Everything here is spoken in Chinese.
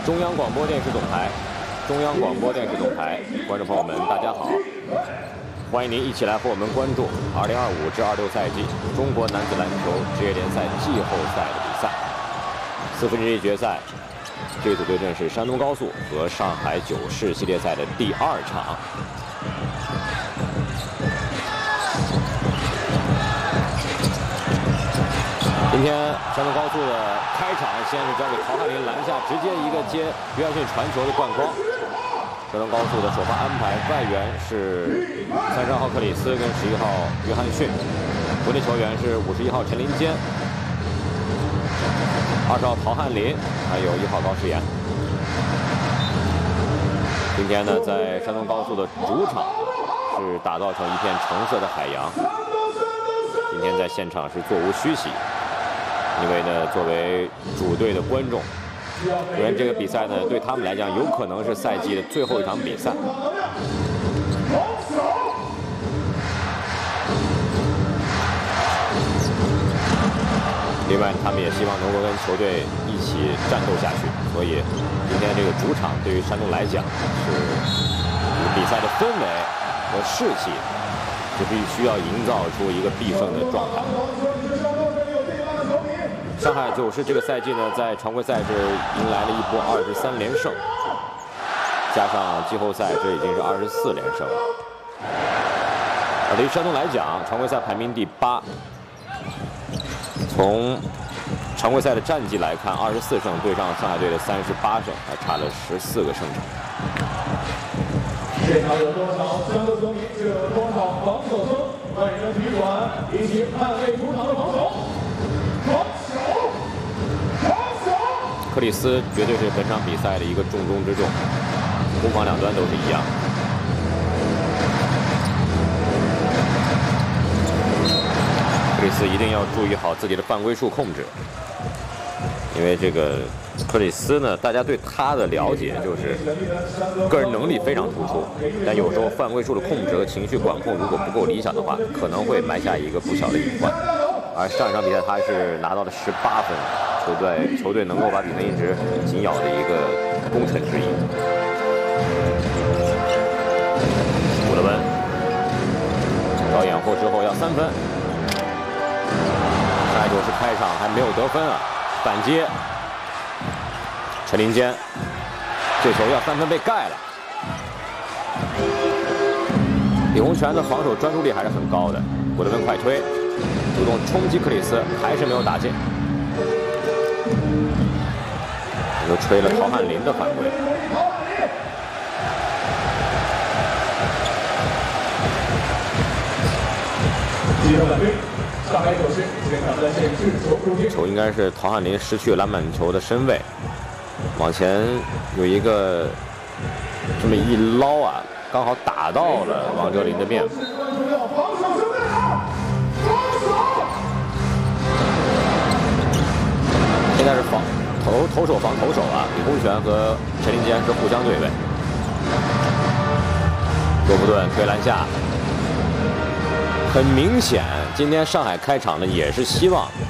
中央广播电视总台，观众朋友们，大家好，欢迎您一起来和我们关注2025至26赛季中国男子篮球职业联赛季后赛的比赛。4分之一决赛，这组对阵是山东高速和上海九世系列赛的第2场。 今天山东高速的开场先是交给陶汉林篮下，直接一个接约翰逊传球的灌筐。山东高速的首发安排外援是32号克里斯跟11号约翰逊，国内球员是51号陈林坚、20号陶汉林，还有1号高诗岩。今天呢，在山东高速的主场是打造成一片橙色的海洋。今天在现场是座无虚席。 因为呢，作为主队的观众，虽然这个比赛呢对他们来讲有可能是赛季的最后一场比赛。另外，他们也希望能够跟球队一起战斗下去。所以，今天这个主场对于山东来讲是比赛的氛围和士气，就必须要营造出一个必胜的状态。 上海九世这个赛季呢，在常规赛是迎来了一波23连胜，加上季后赛，这已经是24连胜了。对于山东来讲，常规赛排名第8。从常规赛的战绩来看，24胜对上上海队的38胜，还差了14个胜场。 现场有多少山东球迷，就有多少防守僧，万人体馆以及捍卫主场的防守。 克里斯绝对是本场比赛的一个重中之重，攻防两端都是一样。克里斯一定要注意好自己的犯规数控制，因为这个克里斯呢，大家对他的了解就是个人能力非常突出，但有时候犯规数的控制和情绪管控如果不够理想的话，可能会埋下一个不小的隐患。而上一场比赛他是拿到了18分。 球队能够把比分一直紧咬的一个功臣之一。古德温找掩护之后要3分，上海九世开场还没有得分啊，反击，陈林坚这球要3分被盖了。李洪权的防守专注力还是很高的，古德温快推，主动冲击克里斯，还是没有打进。 又吹了陶汉林的犯规。球应该是陶汉林失去篮板球的身位，往前有一个这么一捞啊，刚好打到了王哲林的面部。现在是投手防投手啊，李洪权和陈林坚是互相对位。罗布顿推篮下，很明显，今天上海开场呢也是希望